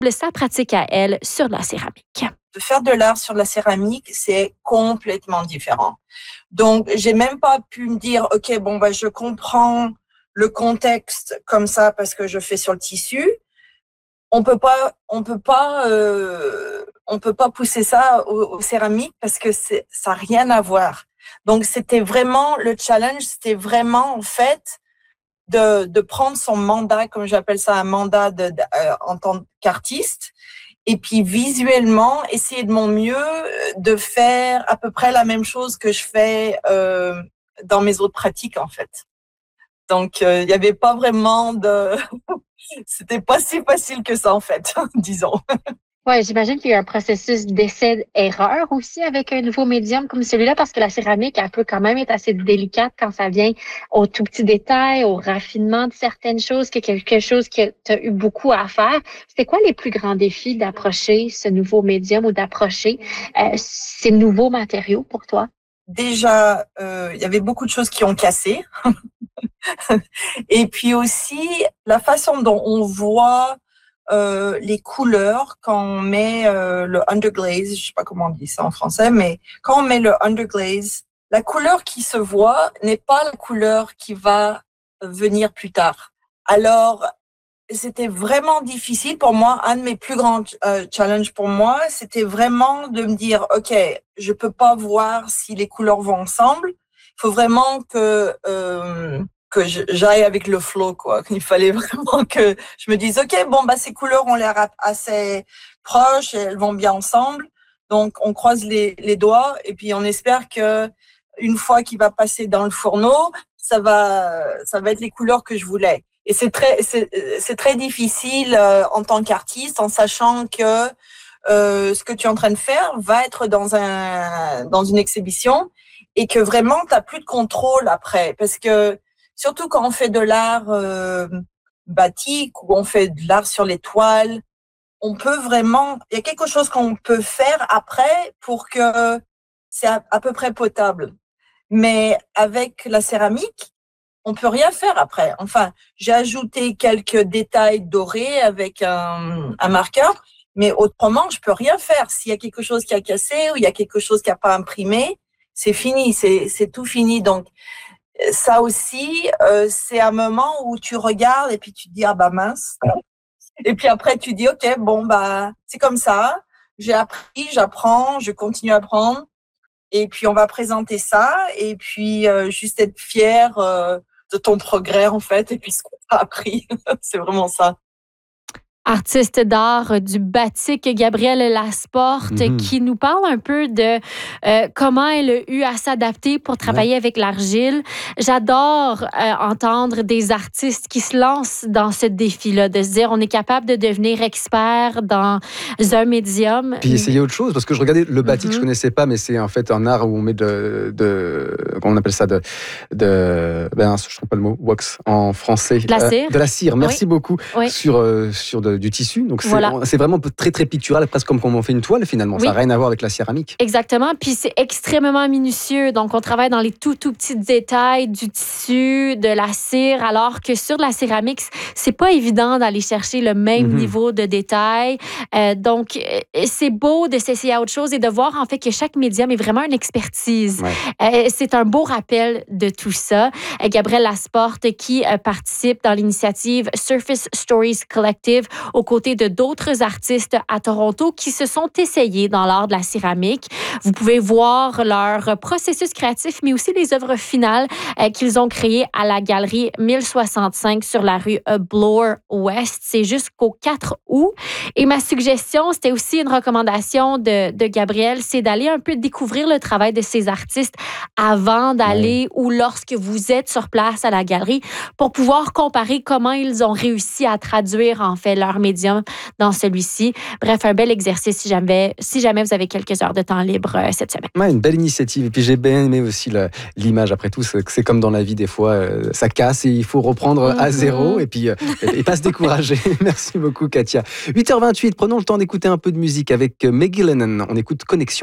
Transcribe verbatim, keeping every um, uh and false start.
sa pratique à elle sur la céramique. De faire de l'art sur la céramique, c'est complètement différent. Donc, j'ai même pas pu me dire, OK, bon, bah, je comprends le contexte comme ça parce que je fais sur le tissu. On peut pas, on peut pas, euh, on peut pas pousser ça au, au céramique parce que c'est, ça a rien à voir. Donc, c'était vraiment le challenge, c'était vraiment, en fait, de, de prendre son mandat, comme j'appelle ça, un mandat de, de, euh, en tant qu'artiste. Et puis, visuellement, essayer de mon mieux de faire à peu près la même chose que je fais euh, dans mes autres pratiques, en fait. Donc, il euh, n'y avait pas vraiment de... C'était pas si facile que ça, en fait, disons. Oui, j'imagine qu'il y a un processus d'essai-erreur aussi avec un nouveau médium comme celui-là, parce que la céramique, elle peut quand même être assez délicate quand ça vient aux tout petits détails, au raffinement de certaines choses, que quelque chose que tu as eu beaucoup à faire. C'était quoi les plus grands défis d'approcher ce nouveau médium ou d'approcher euh, ces nouveaux matériaux pour toi? Déjà, euh, il y avait beaucoup de choses qui ont cassé. Et puis aussi, la façon dont on voit euh, les couleurs quand on met euh, le underglaze, je sais pas comment on dit ça en français, mais quand on met le underglaze, la couleur qui se voit n'est pas la couleur qui va venir plus tard. Alors, c'était vraiment difficile pour moi. Un de mes plus grands euh, challenges pour moi, c'était vraiment de me dire, OK, je peux pas voir si les couleurs vont ensemble. Il faut vraiment que euh, que j'aille avec le flow, quoi. Il fallait vraiment que je me dise, OK, bon, bah, ces couleurs ont l'air assez proches et elles vont bien ensemble. Donc, on croise les, les doigts et puis on espère que une fois qu'il va passer dans le fourneau, ça va, ça va être les couleurs que je voulais. Et c'est très, c'est, c'est très difficile euh, en tant qu'artiste, en sachant que euh, ce que tu es en train de faire va être dans un, dans une exhibition et que vraiment t'as plus de contrôle après, parce que surtout quand on fait de l'art euh, batik ou on fait de l'art sur les toiles, on peut vraiment, il y a quelque chose qu'on peut faire après pour que c'est à, à peu près potable. Mais avec la céramique, on peut rien faire après. Enfin, j'ai ajouté quelques détails dorés avec un, un marqueur, mais autrement, je peux rien faire. S'il y a quelque chose qui a cassé ou il y a quelque chose qui a pas imprimé, c'est fini, c'est, c'est tout fini. Donc, ça aussi, euh, c'est un moment où tu regardes et puis tu te dis, ah bah mince. Et puis après, tu dis, OK, bon, bah, c'est comme ça. J'ai appris, j'apprends, je continue à apprendre. Et puis, on va présenter ça. Et puis, euh, juste être fier euh, de ton progrès, en fait. Et puis, ce qu'on t'a appris. C'est vraiment ça. Artiste d'art du batik, Gabrielle Lasporte, mm-hmm. qui nous parle un peu de euh, comment elle a eu à s'adapter pour travailler ouais. avec l'argile. J'adore euh, entendre des artistes qui se lancent dans ce défi-là, de se dire on est capable de devenir expert dans un médium. Puis essayer autre chose, parce que je regardais le batik, mm-hmm. je connaissais pas, mais c'est en fait un art où on met de, de comment on appelle ça, de, de ben, je trouve pas le mot, wax en français. De la cire. Euh, de la cire, merci oui. beaucoup. Oui. Sur, euh, sur de, du tissu, donc c'est, voilà. c'est vraiment très très pictural, presque comme quand on fait une toile finalement, oui. ça n'a rien à voir avec la céramique. Exactement, puis c'est extrêmement minutieux, donc on travaille dans les tout tout petits détails du tissu, de la cire, alors que sur la céramique, c'est pas évident d'aller chercher le même mm-hmm. niveau de détail, euh, donc c'est beau de s'essayer à autre chose et de voir en fait que chaque médium est vraiment une expertise. Ouais. Euh, c'est un beau rappel de tout ça. Euh, Gabrielle Lasporte qui euh, participe dans l'initiative Surface Stories Collective aux côtés de d'autres artistes à Toronto qui se sont essayés dans l'art de la céramique. Vous pouvez voir leur processus créatif, mais aussi les œuvres finales euh, qu'ils ont créées à la galerie mille soixante-cinq sur la rue Bloor West. C'est jusqu'au quatre août. Et ma suggestion, c'était aussi une recommandation de, de Gabrielle, c'est d'aller un peu découvrir le travail de ces artistes avant d'aller ouais. ou lorsque vous êtes sur place à la galerie pour pouvoir comparer comment ils ont réussi à traduire en fait leur médium dans celui-ci. Bref, un bel exercice si jamais, si jamais vous avez quelques heures de temps libre euh, cette semaine. Ouais, une belle initiative. Et puis j'ai bien aimé aussi le, l'image. Après tout, c'est, c'est comme dans la vie des fois, euh, ça casse et il faut reprendre mm-hmm. à zéro et puis euh, et, et pas se décourager. Merci beaucoup Katia. huit heures vingt-huit, prenons le temps d'écouter un peu de musique avec Maggie Lennon. On écoute Connexion.